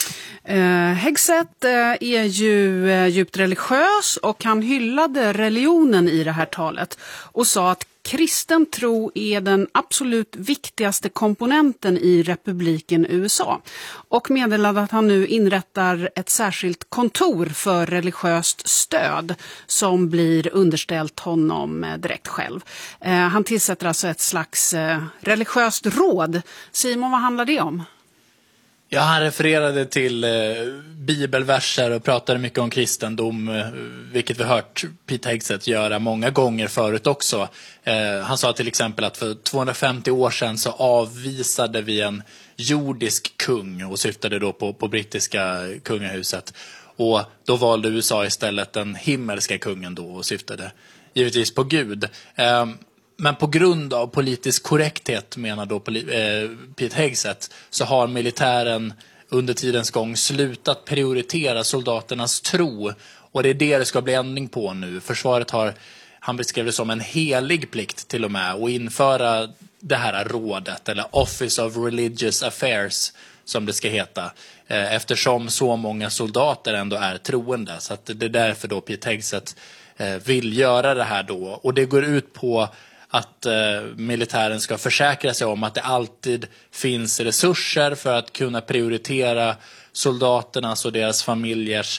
Eh, Hegseth eh, är ju eh, djupt religiös och han hyllade religionen i det här talet och sa att kristen tro är den absolut viktigaste komponenten i republiken U S A och meddelade att han nu inrättar ett särskilt kontor för religiöst stöd som blir underställt honom direkt själv. Eh, han tillsätter alltså ett slags eh, religiöst råd. Simon, vad handlar det om? Ja, han refererade till eh, bibelverser och pratade mycket om kristendom, eh, vilket vi hört Pete Hegseth göra många gånger förut också. Eh, han sa till exempel att för tvåhundrafemtio år sedan så avvisade vi en jordisk kung och syftade då på, på brittiska kungahuset. Och då valde U S A istället den himmelska kungen då och syftade givetvis på Gud. Eh, Men på grund av politisk korrekthet, menar då eh, Pete Hegseth, så har militären under tidens gång slutat prioritera soldaternas tro. Och det är det det ska bli ändring på nu. Försvaret har, han beskrev det som en helig plikt till och med, att införa det här rådet, eller Office of Religious Affairs som det ska heta. Eh, eftersom så många soldater ändå är troende. Så att det är därför då Pete Hegseth eh, vill göra det här då. Och det går ut på att eh, militären ska försäkra sig om att det alltid finns resurser för att kunna prioritera soldaternas och deras familjers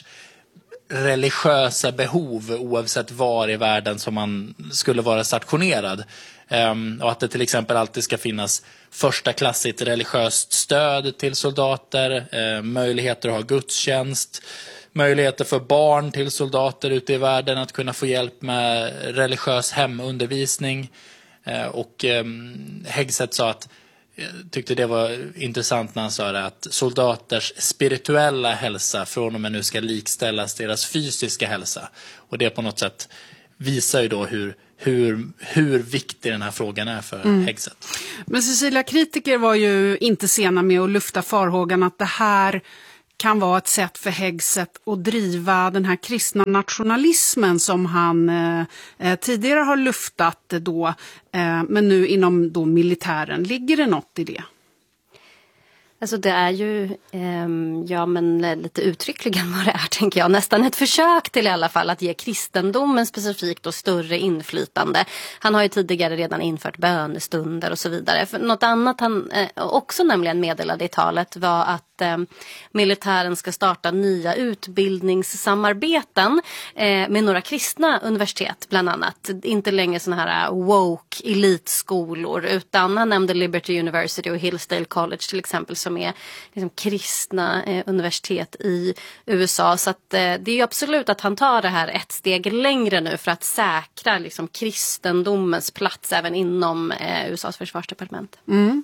religiösa behov oavsett var i världen som man skulle vara stationerad. Um, och att det till exempel alltid ska finnas första klassigt religiöst stöd till soldater, uh, möjligheter att ha gudstjänst, möjligheter för barn till soldater ute i världen att kunna få hjälp med religiös hemundervisning. Uh, och um, Hegseth sa att jag tyckte det var intressant när han sa det, att soldaters spirituella hälsa från och med nu ska likställas deras fysiska hälsa. Och det på något sätt visar ju då hur, hur, hur viktig den här frågan är för mm. Hegseth. Men Cecilia, kritiker var ju inte sena med att lufta farhågan att det här kan vara ett sätt för Hegseth att driva den här kristna nationalismen som han eh, tidigare har luftat då, eh, men nu inom då militären. Ligger det något i det? Alltså det är ju, eh, ja men lite uttryckligen vad det är, tänker jag. Nästan ett försök till i alla fall att ge kristendomen specifikt och större inflytande. Han har ju tidigare redan infört bönestunder och så vidare. För något annat han eh, också nämligen meddelade i talet var att eh, militären ska starta nya utbildningssamarbeten eh, med några kristna universitet bland annat. Inte längre såna här woke elitskolor, utan han nämnde Liberty University och Hillsdale College till exempel, som är liksom kristna eh, universitet i U S A. Så att, eh, det är ju absolut att han tar det här ett steg längre nu för att säkra liksom, kristendomens plats även inom eh, U S As försvarsdepartement. Mm.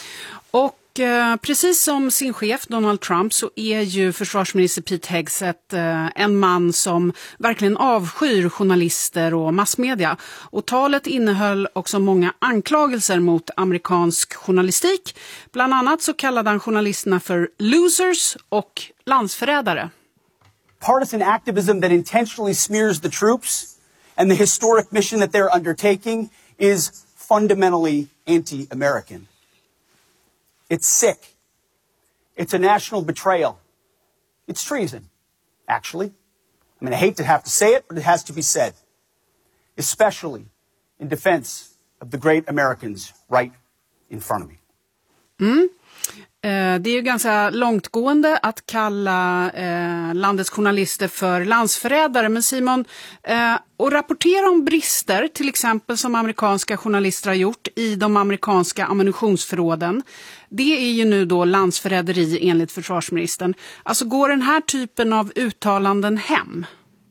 Och eh, precis som sin chef Donald Trump så är ju försvarsminister Pete Hegseth eh, en man som verkligen avskyr journalister och massmedia. Och talet innehöll också många anklagelser mot amerikansk journalistik. Bland annat så kallade han journalisterna för losers och landsförrädare. Partisan activism that intentionally smears the troops and the historic mission that they're undertaking is fundamentally anti-American. It's sick. It's a national betrayal. It's treason, actually. I mean, I hate to have to say it, but it has to be said. Especially in defense of the great Americans right in front of me. Mm. Eh, det är ju ganska långtgående att kalla eh, landets journalister för landsförrädare. Men Simon, eh, och rapportera om brister, till exempel som amerikanska journalister har gjort i de amerikanska ammunitionsförråden. Det är ju nu då landsförräderi enligt försvarsministern. Alltså går den här typen av uttalanden hem?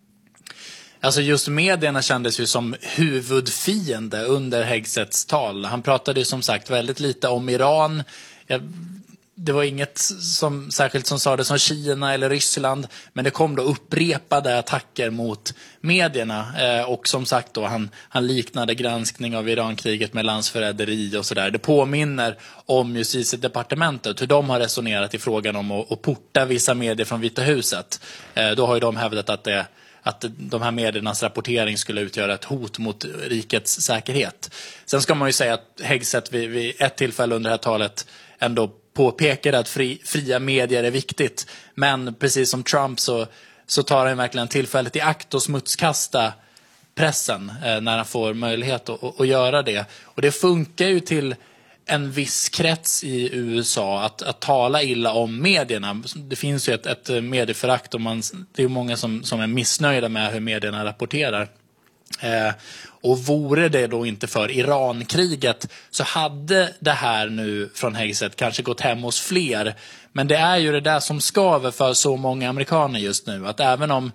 Alltså just medierna kändes ju som huvudfiende under Hegseths tal. Han pratade ju som sagt väldigt lite om Iran. Jag, det var inget som, särskilt som sa det som Kina eller Ryssland. Men det kom då upprepade attacker mot medierna. Eh, och som sagt då, han, han liknade granskning av Irankriget med landsförräderi och sådär. Det påminner om justitiedepartementet, hur de har resonerat i frågan om att, att porta vissa medier från Vita huset. Eh, då har ju de hävdat att det att de här mediernas rapportering skulle utgöra ett hot mot rikets säkerhet. Sen ska man ju säga att Hegseth vid, vid ett tillfälle under det här talet ändå påpekade att fri, fria medier är viktigt. Men precis som Trump så, så tar han verkligen tillfället i akt och smutskasta pressen eh, när han får möjlighet att, att, att göra det. Och det funkar ju till en viss krets i U S A att, att tala illa om medierna. Det finns ju ett, ett medieförakt och man, det är många som, som är missnöjda med hur medierna rapporterar. Eh, och vore det då inte för Irankriget så hade det här nu från Hegseth kanske gått hem hos fler. Men det är ju det där som skaver för så många amerikaner just nu. Att även om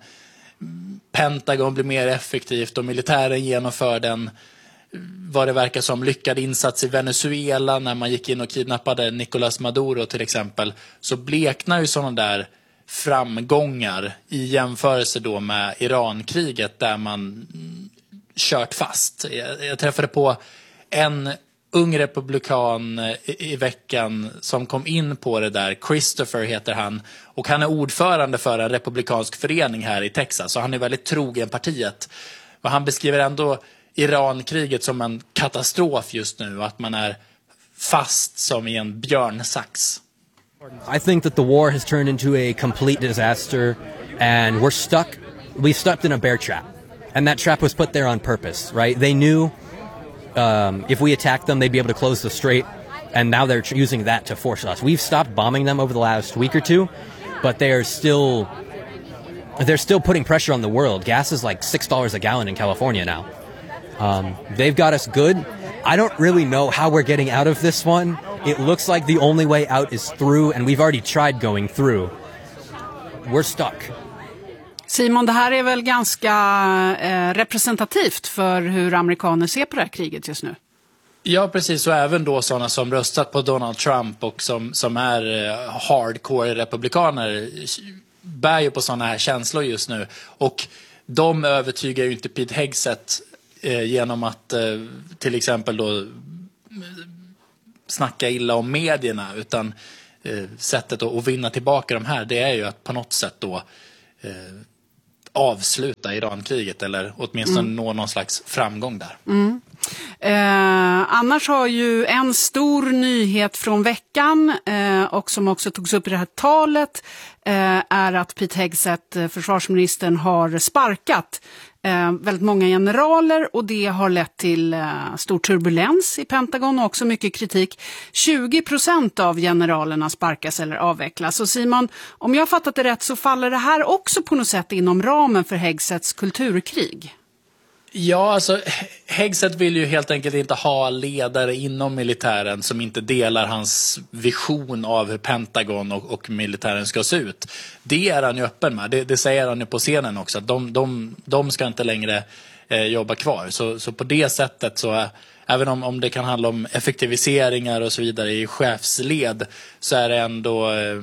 Pentagon blir mer effektivt och militären genomför den vad det verkar som lyckad insats i Venezuela när man gick in och kidnappade Nicolás Maduro till exempel, så bleknar ju sådana där framgångar i jämförelse då med Irankriget där man kört fast. Jag, jag träffade på en ung republikan i, i veckan som kom in på det där. Christopher heter han och han är ordförande för en republikansk förening här i Texas, så han är väldigt trogen partiet. Och han beskriver ändå Irankriget som en katastrof just nu, att man är fast som i en björnsax. I think that the war has turned into a complete disaster and we're stuck. We've stepped in a bear trap. And that trap was put there on purpose, right? They knew um, if we attacked them, they'd be able to close the strait. And now they're using that to force us. We've stopped bombing them over the last week or two, but they are still, they're still putting pressure on the world. Gas is like six dollars a gallon in California now. Um, they've got us good. I don't really know how we're getting out of this one. It looks like the only way out is through, and we've already tried going through. We're stuck. Simon, det här är väl ganska eh, representativt för hur amerikaner ser på det här kriget just nu? Ja, precis. Och även då sådana som röstat på Donald Trump och som, som är hardcore republikaner bär ju på sådana här känslor just nu. Och de övertygar ju inte Pete Hegseth eh, genom att eh, till exempel då snacka illa om medierna, utan eh, sättet att, att vinna tillbaka de här, det är ju att på något sätt då eh, avsluta Irankriget eller åtminstone mm. nå någon slags framgång där. Mm. Eh, annars har ju en stor nyhet från veckan eh, och som också togs upp i det här talet eh, är att Pete Hegseth, försvarsministern, har sparkat eh, väldigt många generaler, och det har lett till eh, stor turbulens i Pentagon och också mycket kritik. tjugo procent av generalerna sparkas eller avvecklas. Och Simon, om jag har fattat det rätt så faller det här också på något sätt inom ramen för Hegseths kulturkrig. Ja, alltså Hegseth vill ju helt enkelt inte ha ledare inom militären som inte delar hans vision av hur Pentagon och, och militären ska se ut. Det är han ju öppen med. Det, det säger han ju på scenen också. Att de, de, de ska inte längre eh, jobba kvar. Så, så på det sättet så, eh, även om, om det kan handla om effektiviseringar och så vidare i chefsled, så är det ändå eh,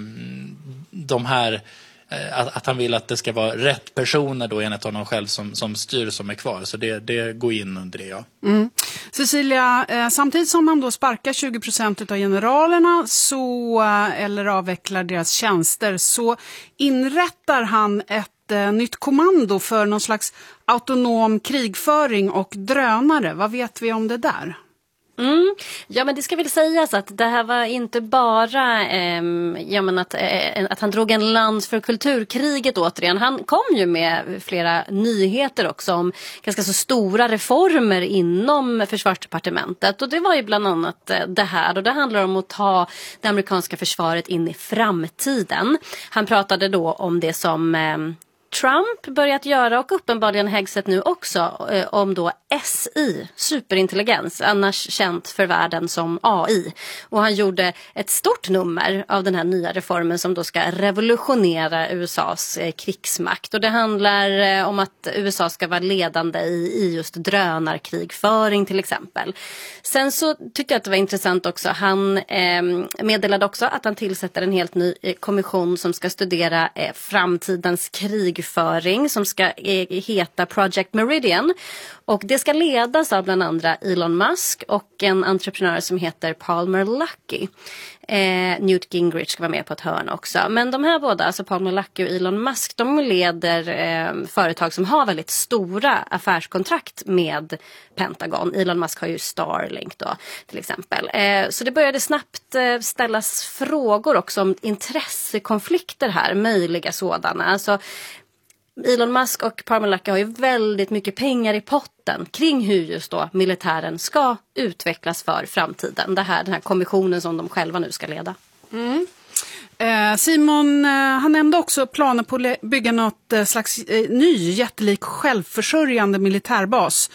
de här... Att, att han vill att det ska vara rätt personer då enligt honom själv som, som styr som är kvar. Så det, det går in under det, ja. Mm. Cecilia, eh, samtidigt som han då sparkar tjugo procent av generalerna så, eh, eller avvecklar deras tjänster, så inrättar han ett eh, nytt kommando för någon slags autonom krigföring och drönare. Vad vet vi om det där? Mm. Ja, men det ska väl sägas att det här var inte bara eh, ja, men att, eh, att han drog en lans för kulturkriget återigen. Han kom ju med flera nyheter också om ganska så stora reformer inom försvarsdepartementet. Och det var ju bland annat det här. Och det handlar om att ta det amerikanska försvaret in i framtiden. Han pratade då om det som... Eh, Trump börjat göra, och uppenbarligen Hegseth nu också, eh, om då S I, superintelligens, annars känt för världen som A I. Och han gjorde ett stort nummer av den här nya reformen som då ska revolutionera U S A:s eh, krigsmakt. Och det handlar eh, om att U S A ska vara ledande i, i just drönarkrigföring till exempel. Sen så tyckte jag att det var intressant också. Han eh, meddelade också att han tillsätter en helt ny eh, kommission som ska studera eh, framtidens krig föring som ska heta Project Meridian, och det ska ledas av bland andra Elon Musk och en entreprenör som heter Palmer Luckey. Eh, Newt Gingrich ska vara med på ett hörn också. Men de här båda, alltså Palmer Luckey och Elon Musk, de leder eh, företag som har väldigt stora affärskontrakt med Pentagon. Elon Musk har ju Starlink då till exempel. Eh, så det började snabbt eh, ställas frågor också om intressekonflikter här, möjliga sådana. Alltså Elon Musk och Palmer Luckey har ju väldigt mycket pengar i potten kring hur just då militären ska utvecklas för framtiden. Det här, den här kommissionen som de själva nu ska leda. Mm. Eh, Simon, eh, han nämnde också planer på att bygga något eh, slags eh, ny jättelik självförsörjande militärbas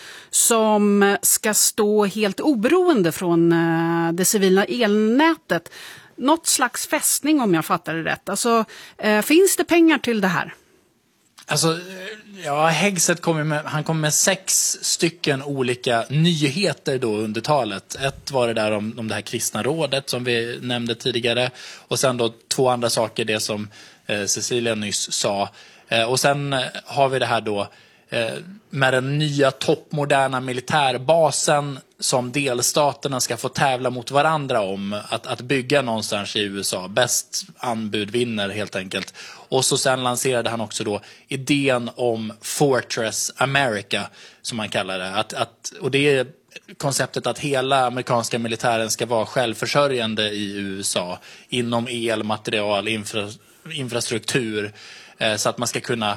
som ska stå helt oberoende från eh, det civila elnätet. Något slags fästning om jag fattar det rätt. Alltså, eh, finns det pengar till det här? Alltså, ja, Hegseth kommer med, han kommer med sex stycken olika nyheter då under talet. Ett var det där om, om det här kristna rådet som vi nämnde tidigare. Och sen då två andra saker, det som eh, Cecilia nyss sa. Eh, och sen har vi det här då eh, med den nya toppmoderna militärbasen som delstaterna ska få tävla mot varandra om att, att bygga någonstans i U S A. Bäst anbud vinner helt enkelt. Och så sen lanserade han också då idén om Fortress America som man kallar det. Att, att, och det är konceptet att hela amerikanska militären ska vara självförsörjande i U S A inom el, material, infra, infrastruktur eh, så att man ska kunna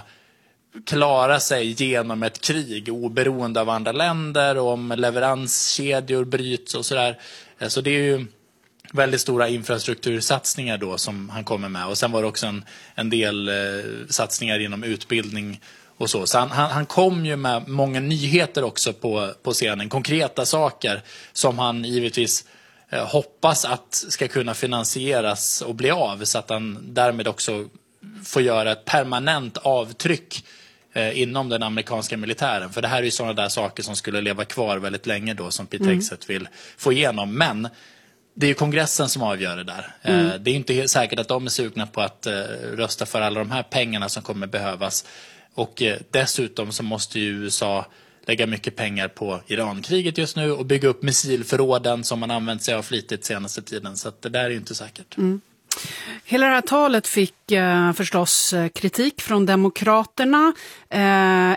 klara sig genom ett krig oberoende av andra länder och om leveranskedjor bryts och sådär. Så det är ju väldigt stora infrastruktursatsningar då som han kommer med. Och sen var det också en, en del eh, satsningar inom utbildning och så. Så han, han, han kom ju med många nyheter också på, på scenen. Konkreta saker som han givetvis eh, hoppas att ska kunna finansieras och bli av. Så att han därmed också får göra ett permanent avtryck eh, inom den amerikanska militären. För det här är ju sådana där saker som skulle leva kvar väldigt länge då, som Pete Mm. Hegseth vill få igenom. Men det är ju kongressen som avgör det där. Mm. Eh, det är ju inte helt säkert att de är sugna på att eh, rösta för alla de här pengarna som kommer behövas. Och eh, dessutom så måste ju U S A lägga mycket pengar på Irankriget just nu och bygga upp missilförråden som man använt sig av flitigt senaste tiden. Så att det där är ju inte säkert. Mm. Hela det här talet fick eh, förstås kritik från demokraterna. Eh,